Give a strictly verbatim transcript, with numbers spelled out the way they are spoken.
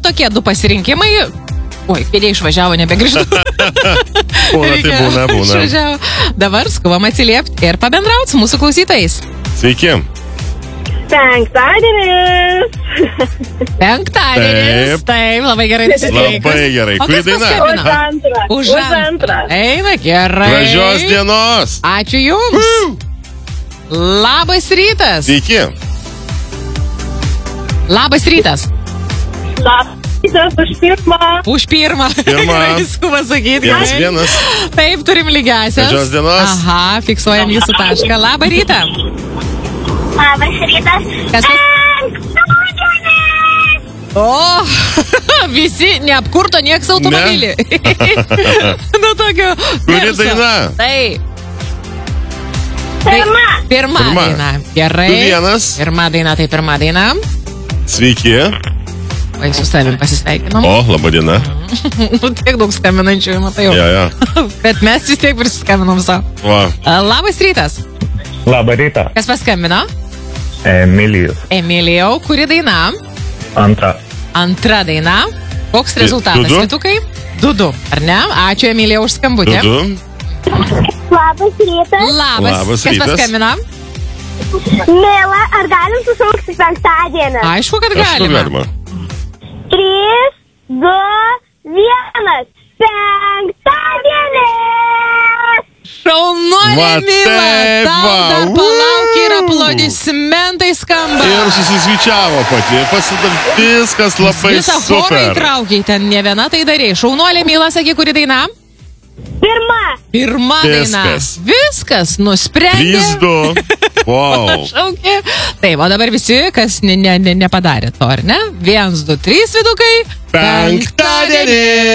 tokie du pasirinkimai. Oi, kėdė išvažiavo, nebegrįžtu. Būna, tai būna, būna. Išvažiavo. Dabar skubam atsiliepti ir pabendrauti su mūsų klausytojais. Sveiki. Penktadienis. Penktadienis. Taip, taip labai gerai. Labai gerai. O Kuri kas daina? Už antrą. Už antrą. Eina, gerai. Gražios dienos. Ačiū Jums. Labas rytas. Sveiki. Labas rytas. Labas rytas už pirmą. Už pirmą. Pirmą. Skuba sakyti. Vienas, vienas. Taip, turim lygiasias. Gražios dienos. Aha, fiksuojam Jūsų tašką. Labą rytą. Labas rytas. Kas O, visi neapkurto nieks automobilį. Nu, tokio. Kuri daina? Taip. Pirma. Pirma Pirma. daina. Gerai. Du vienas. Pirma daina, tai pirma daina. Sveiki. Oi, su savim pasisveikinom. O, laba diena. Nu, tiek daug skambinančių, matai jau. Ja, ja. Bet mes vis tiek prisiskambinom savo. Va. Labas rytas. Labą rytą. Kas paskambino? Emilijus. Emilijau, kuri daina? Antra. Antra daina. Koks rezultatas, Du, du. Vitukai? Du, du, ar ne? Ačiū, Emilija, už skambutį. Du, du. Labas rytas. Labas. Labas Kas rytas. paskambino? Mėla, ar galim sušaukti penktadienį? Aišku, kad Aišku, galima. galima. Trys, du, vienas. Penktadienis. Šaunuolė, Va Mila. taip, Tau va. dar palauk ir Uu. aplodismentai skamba. Ir susisvyčiavo pati. Pasidar viskas labai Visą chorą super. įtraukiai, ten ne viena tai darė. Šaunuolė, Mila, sakė, kuri daina? Pirma. Pirma daina. Viskas. Viskas, nusprendė. Trys, du. Wow. Šaukė. Taip, o dabar visi, kas ne, ne, ne, nepadarė to, ar ne? Viens, du, trys, Vidukai. Penktadienis.